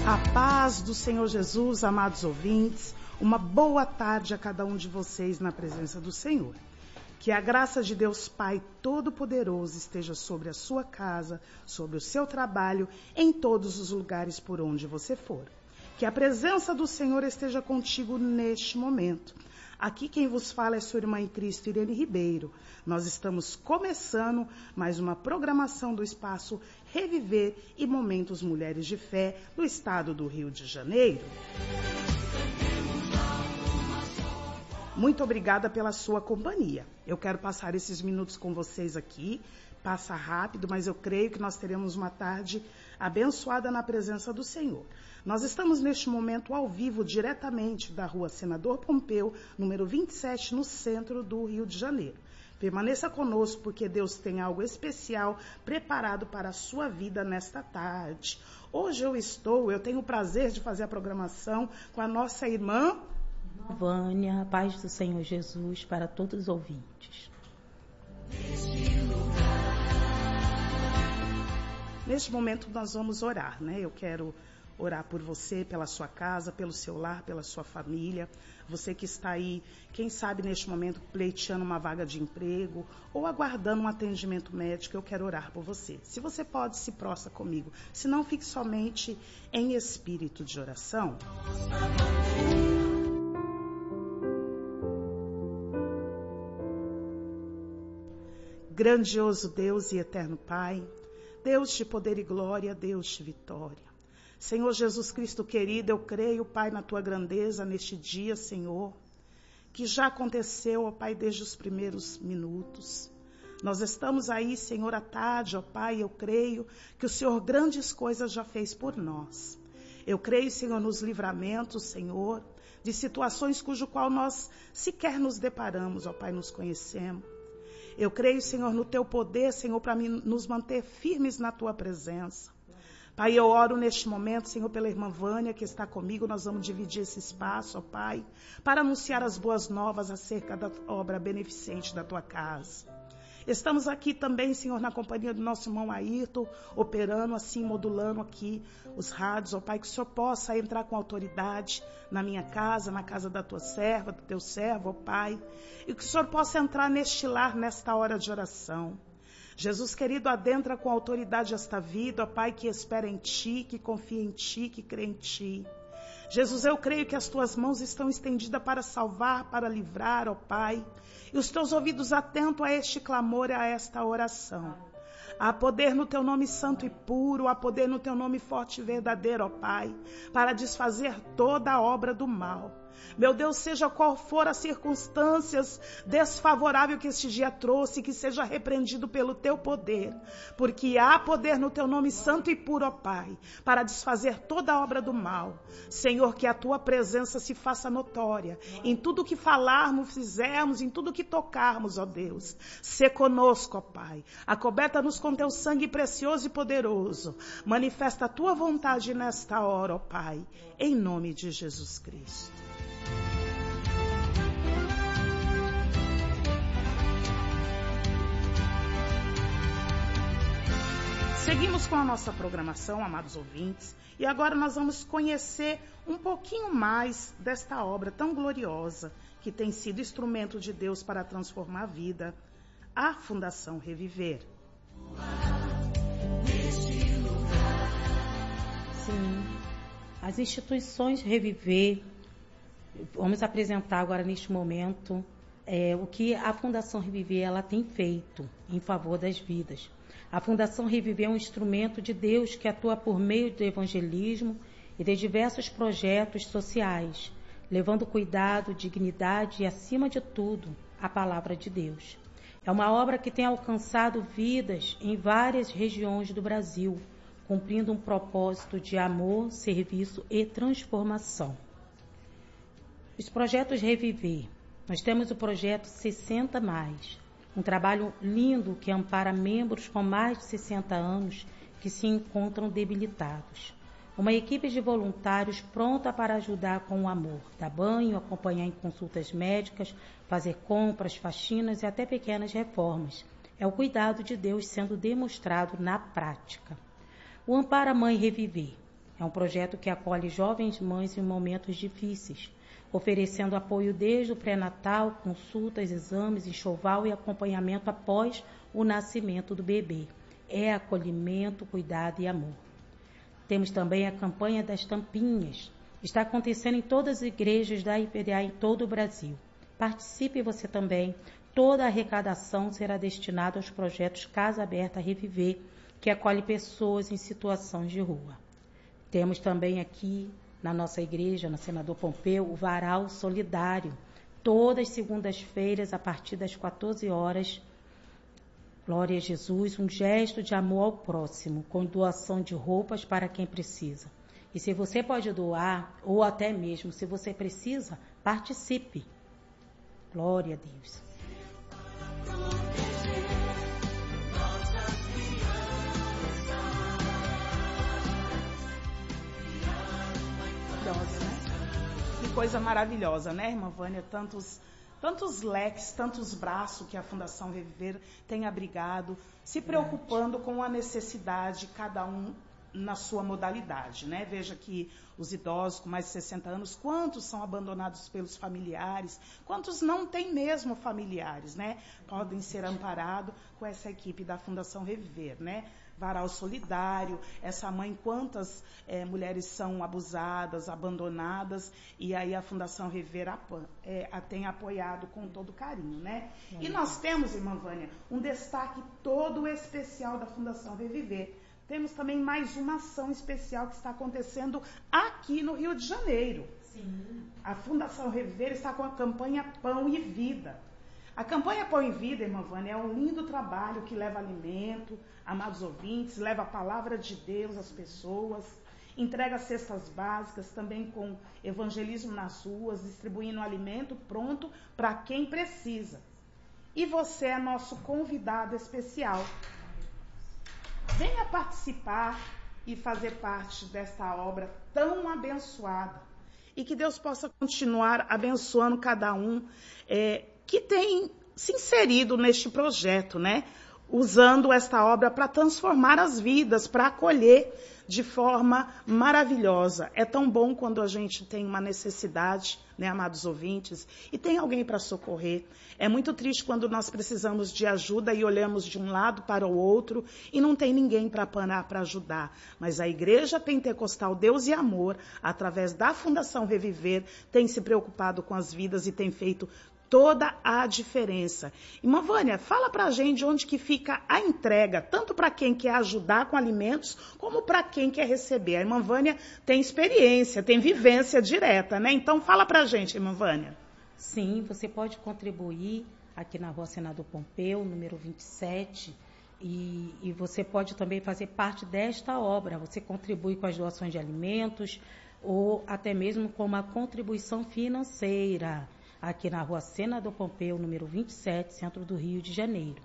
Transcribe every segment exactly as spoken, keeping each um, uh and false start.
A paz do Senhor Jesus, amados ouvintes, uma boa tarde a cada um de vocês na presença do Senhor. Que a graça de Deus Pai Todo-Poderoso esteja sobre a sua casa, sobre o seu trabalho, em todos os lugares por onde você for. Que a presença do Senhor esteja contigo neste momento. Aqui quem vos fala é sua irmã em Cristo, Irene Ribeiro. Nós estamos começando mais uma programação do Espaço Reviver e Momentos Mulheres de Fé no estado do Rio de Janeiro. Muito obrigada pela sua companhia. Eu quero passar esses minutos com vocês aqui. Passa rápido, mas eu creio que nós teremos uma tarde abençoada na presença do Senhor. Nós estamos neste momento ao vivo, diretamente da rua Senador Pompeu, número vinte e sete, no centro do Rio de Janeiro. Permaneça conosco, porque Deus tem algo especial preparado para a sua vida nesta tarde. Hoje eu estou, eu tenho o prazer de fazer a programação com a nossa irmã Vânia, a paz do Senhor Jesus para todos os ouvintes. Neste momento nós vamos orar, né? Eu quero orar por você, pela sua casa, pelo seu lar, pela sua família. Você que está aí, quem sabe neste momento pleiteando uma vaga de emprego ou aguardando um atendimento médico, eu quero orar por você. Se você pode, se prostra comigo. Se não, fique somente em espírito de oração. Grandioso Deus e eterno Pai, Deus de poder e glória, Deus de vitória. Senhor Jesus Cristo querido, eu creio, Pai, na Tua grandeza neste dia, Senhor, que já aconteceu, ó Pai, desde os primeiros minutos. Nós estamos aí, Senhor, à tarde, ó Pai, eu creio que o Senhor grandes coisas já fez por nós. Eu creio, Senhor, nos livramentos, Senhor, de situações cujo qual nós sequer nos deparamos, ó Pai, nos conhecemos. Eu creio, Senhor, no Teu poder, Senhor, para nos manter firmes na Tua presença. Pai, eu oro neste momento, Senhor, pela irmã Vânia que está comigo. Nós vamos dividir esse espaço, ó Pai, para anunciar as boas novas acerca da obra beneficente da Tua casa. Estamos aqui também, Senhor, na companhia do nosso irmão Ayrton, operando assim, modulando aqui os rádios, ó Pai, que o Senhor possa entrar com autoridade na minha casa, na casa da Tua serva, do Teu servo, ó Pai, e que o Senhor possa entrar neste lar, nesta hora de oração. Jesus querido, adentra com autoridade esta vida, ó Pai, que espera em Ti, que confia em Ti, que crê em Ti. Jesus, eu creio que as Tuas mãos estão estendidas para salvar, para livrar, ó Pai, e os Teus ouvidos atentos a este clamor e a esta oração. Há poder no Teu nome santo e puro, há poder no Teu nome forte e verdadeiro, ó Pai, para desfazer toda a obra do mal. Meu Deus, seja qual for as circunstâncias desfavoráveis que este dia trouxe, que seja repreendido pelo Teu poder, porque há poder no Teu nome santo e puro, ó Pai, para desfazer toda a obra do mal. Senhor, que a Tua presença se faça notória em tudo que falarmos, fizermos, em tudo que tocarmos, ó Deus. Sê conosco, ó Pai, acoberta-nos com Teu sangue precioso e poderoso. Manifesta a Tua vontade nesta hora, ó Pai, em nome de Jesus Cristo. Seguimos com a nossa programação, amados ouvintes, e agora nós vamos conhecer um pouquinho mais desta obra tão gloriosa que tem sido instrumento de Deus para transformar a vida, a Fundação Reviver. Sim, as instituições Reviver, vamos apresentar agora neste momento é, o que a Fundação Reviver ela tem feito em favor das vidas. A Fundação Reviver é um instrumento de Deus que atua por meio do evangelismo e de diversos projetos sociais, levando cuidado, dignidade e, acima de tudo, a palavra de Deus. É uma obra que tem alcançado vidas em várias regiões do Brasil, cumprindo um propósito de amor, serviço e transformação. Os projetos Reviver. Nós temos o projeto sessenta mais, um trabalho lindo que ampara membros com mais de sessenta anos que se encontram debilitados. Uma equipe de voluntários pronta para ajudar com o amor, dar banho, acompanhar em consultas médicas, fazer compras, faxinas e até pequenas reformas. É o cuidado de Deus sendo demonstrado na prática. O Ampara Mãe Reviver É um projeto que acolhe jovens mães em momentos difíceis, oferecendo apoio desde o pré-natal, consultas, exames, enxoval e acompanhamento após o nascimento do bebê. É acolhimento, cuidado e amor. Temos também a campanha das tampinhas. Está acontecendo em todas as igrejas da I P D A em todo o Brasil. Participe você também. Toda a arrecadação será destinada aos projetos Casa Aberta Reviver, que acolhe pessoas em situações de rua. Temos também aqui, na nossa igreja, na Senador Pompeu, o Varal Solidário. Todas as segundas-feiras, a partir das quatorze horas, glória a Jesus, um gesto de amor ao próximo, com doação de roupas para quem precisa. E se você pode doar, ou até mesmo se você precisa, participe. Glória a Deus. Que coisa maravilhosa, né, irmã Vânia? Tantos, tantos leques, tantos braços que a Fundação Reviver tem abrigado, se preocupando com a necessidade, cada um na sua modalidade, né? Veja que os idosos com mais de sessenta anos, quantos são abandonados pelos familiares, quantos não têm mesmo familiares, né? Podem ser amparados com essa equipe da Fundação Reviver, né? Varal Solidário, essa mãe, quantas é, mulheres são abusadas, abandonadas, e aí a Fundação Reviver a, é, a tem apoiado com todo carinho, né? E nós temos, irmã Vânia, um destaque todo especial da Fundação Reviver. Temos também mais uma ação especial que está acontecendo aqui no Rio de Janeiro. Sim. A Fundação Reviver está com a campanha Pão e Vida. A campanha Pão e Vida, irmã Vânia, é um lindo trabalho que leva alimento, amados ouvintes, leva a palavra de Deus às pessoas, entrega cestas básicas, também com evangelismo nas ruas, distribuindo alimento pronto para quem precisa. E você é nosso convidado especial. Venha participar e fazer parte desta obra tão abençoada. E que Deus possa continuar abençoando cada um é, que tem se inserido neste projeto, né? Usando esta obra para transformar as vidas, para acolher de forma maravilhosa. É tão bom quando a gente tem uma necessidade, né, amados ouvintes, e tem alguém para socorrer. É muito triste quando nós precisamos de ajuda e olhamos de um lado para o outro e não tem ninguém para parar para ajudar. Mas a Igreja Pentecostal Deus e Amor, através da Fundação Reviver, tem se preocupado com as vidas e tem feito toda a diferença. Irmã Vânia, fala pra gente onde que fica a entrega, tanto para quem quer ajudar com alimentos, como para quem quer receber. A irmã Vânia tem experiência, tem vivência direta, né? Então fala pra gente, irmã Vânia. Sim, você pode contribuir aqui na Rua Senador Pompeu, número vinte e sete, e, e você pode também fazer parte desta obra. Você contribui com as doações de alimentos, ou até mesmo com uma contribuição financeira, aqui na Rua Senador Pompeu, número vinte e sete, centro do Rio de Janeiro.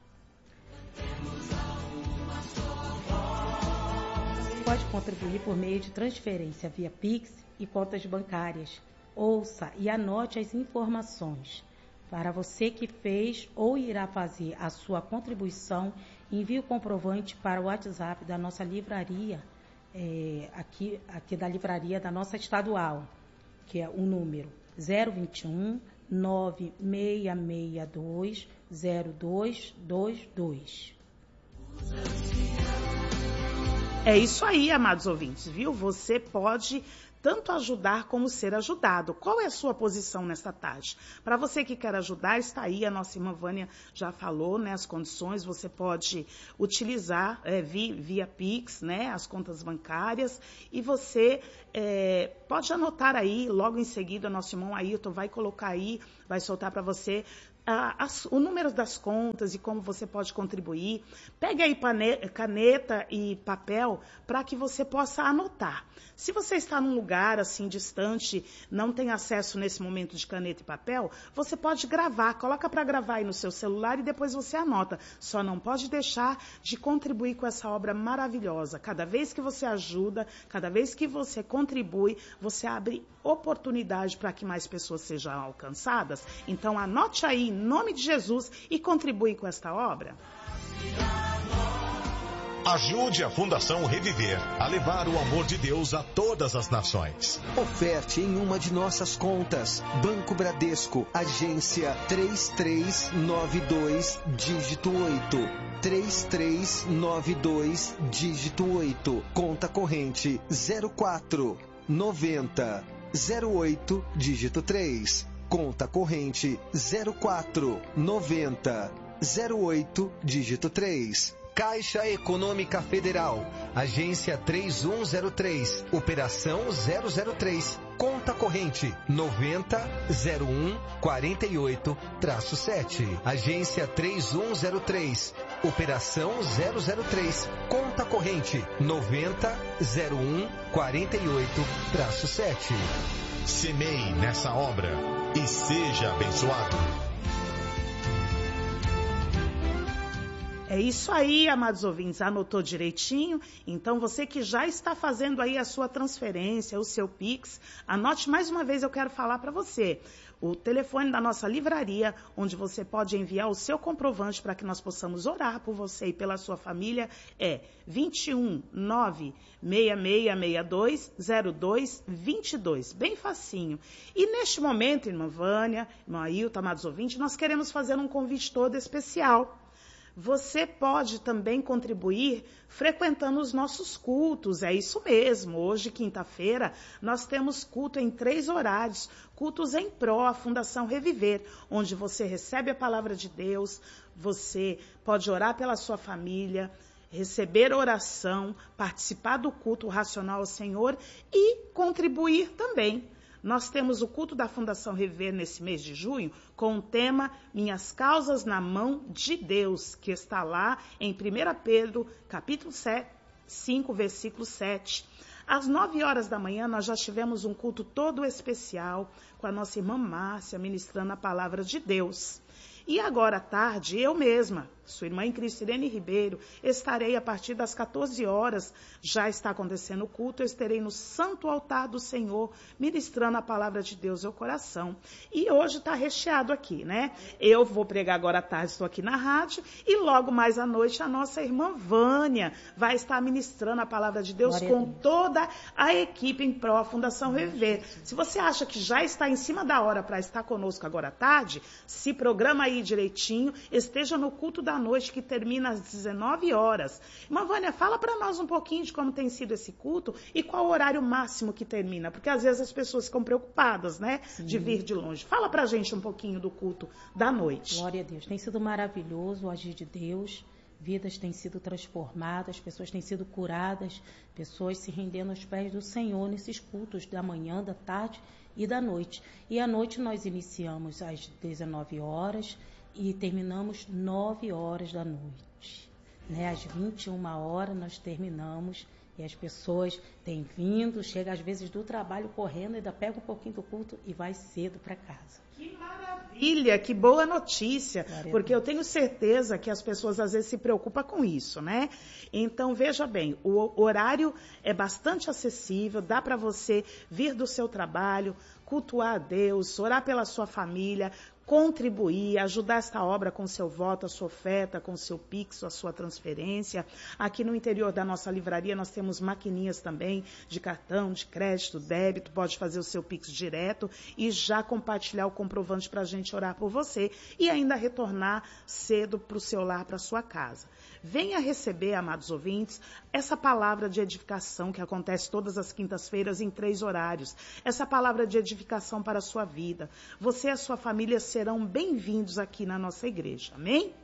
Você pode contribuir por meio de transferência via Pix e contas bancárias. Ouça e anote as informações. Para você que fez ou irá fazer a sua contribuição, envie o comprovante para o WhatsApp da nossa livraria, é, aqui, aqui da livraria da nossa estadual, que é o número zero vinte e um, nove seis seis dois, zero dois dois dois. É isso aí, amados ouvintes, viu? Você pode tanto ajudar como ser ajudado. Qual é a sua posição nesta tarde? Para você que quer ajudar, está aí, a nossa irmã Vânia já falou, né, as condições, você pode utilizar é, via, via Pix, né, as contas bancárias, e você é, pode anotar aí, logo em seguida, nosso irmão Ailton vai colocar aí, vai soltar para você A, as, o número das contas e como você pode contribuir. Pegue aí pane, caneta e papel para que você possa anotar. Se você está num lugar assim distante, não tem acesso nesse momento de caneta e papel, você pode gravar, coloca para gravar aí no seu celular e depois você anota. Só não pode deixar de contribuir com essa obra maravilhosa. Cada vez que você ajuda, cada vez que você contribui, você abre oportunidade para que mais pessoas sejam alcançadas. Então anote aí, em nome de Jesus, e contribui com esta obra. Ajude a Fundação Reviver a levar o amor de Deus a todas as nações. Oferte em uma de nossas contas. Banco Bradesco, agência três três nove dois, dígito oito. três três nove dois, dígito oito. Conta corrente zero quatro noventa zero oito, dígito três. Conta corrente zero quatro noventa zero oito, dígito três. Caixa Econômica Federal, agência três um zero três, operação zero zero três, conta corrente noventa zero um quarenta e oito sete, agência três um zero três, operação zero zero três, conta corrente noventa zero um quarenta e oito sete. Semeie nessa obra e seja abençoado. É isso aí, amados ouvintes, anotou direitinho? Então você que já está fazendo aí a sua transferência, o seu Pix, anote mais uma vez, eu quero falar para você. O telefone da nossa livraria, onde você pode enviar o seu comprovante para que nós possamos orar por você e pela sua família, é vinte e um, nove seis seis seis dois, zero dois dois dois. Bem facinho. E neste momento, irmã Vânia, irmão Ailton, amados ouvintes, nós queremos fazer um convite todo especial. Você pode também contribuir frequentando os nossos cultos, é isso mesmo. Hoje, quinta-feira, nós temos culto em três horários, cultos em pró, a Fundação Reviver, onde você recebe a palavra de Deus, você pode orar pela sua família, receber oração, participar do culto racional ao Senhor e contribuir também. Nós temos o culto da Fundação Reviver nesse mês de junho com o tema Minhas Causas na Mão de Deus, que está lá em primeira Pedro, capítulo cinco, versículo sete. Às nove horas da manhã, nós já tivemos um culto todo especial com a nossa irmã Márcia, ministrando a palavra de Deus. E agora à tarde, eu mesma, sua irmã em Cristo, Irene Ribeiro, estarei a partir das quatorze horas, já está acontecendo o culto, eu estarei no Santo Altar do Senhor, ministrando a palavra de Deus ao coração. E hoje está recheado aqui, né? Eu vou pregar agora à tarde, estou aqui na rádio, e logo mais à noite a nossa irmã Vânia vai estar ministrando a palavra de Deus Glória com toda a equipe em pró a Fundação Reviver. Se você acha que já está em cima da hora para estar conosco agora à tarde, se programa aí direitinho, esteja no culto da noite que termina às dezenove horas. Irmã Vânia, fala para nós um pouquinho de como tem sido esse culto e qual o horário máximo que termina, porque às vezes as pessoas ficam preocupadas, né, Sim. de vir de longe. Fala pra gente um pouquinho do culto da noite. Glória a Deus. Tem sido maravilhoso o agir de Deus, vidas têm sido transformadas, pessoas têm sido curadas, pessoas se rendendo aos pés do Senhor nesses cultos da manhã, da tarde e da noite. E à noite nós iniciamos às dezenove horas e terminamos nove horas da noite. Né? Às vinte e uma horas nós terminamos e as pessoas têm vindo, chega às vezes do trabalho correndo, ainda pega um pouquinho do culto e vai cedo para casa. Que maravilha, que boa notícia, porque eu tenho certeza que as pessoas às vezes se preocupam com isso, né? Então, veja bem, o horário é bastante acessível, dá para você vir do seu trabalho, cultuar a Deus, orar pela sua família, contribuir, ajudar esta obra com seu voto, a sua oferta, com seu Pix, a sua transferência. Aqui no interior da nossa livraria nós temos maquininhas também de cartão, de crédito, débito, pode fazer o seu Pix direto e já compartilhar o comprovante para a gente orar por você e ainda retornar cedo para o seu lar, para a sua casa. Venha receber, amados ouvintes, essa palavra de edificação que acontece todas as quintas-feiras em três horários. Essa palavra de edificação para a sua vida. Você e a sua família serão bem-vindos aqui na nossa igreja. Amém?